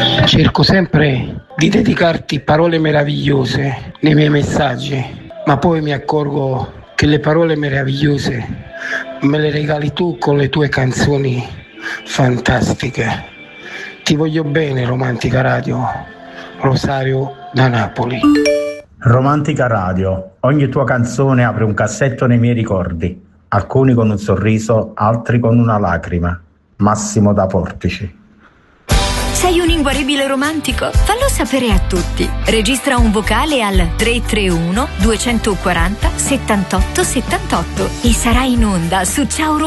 Cerco sempre di dedicarti parole meravigliose nei miei messaggi, ma poi mi accorgo che le parole meravigliose me le regali tu con le tue canzoni fantastiche. Ti voglio bene, Romantica Radio. Rosario da Napoli. Romantica Radio, ogni tua canzone apre un cassetto nei miei ricordi, alcuni con un sorriso, altri con una lacrima. Massimo da Portici. Sei un inguaribile romantico? Fallo sapere a tutti. Registra un vocale al 331 240 78 78 e sarai in onda su Ciao Romantica.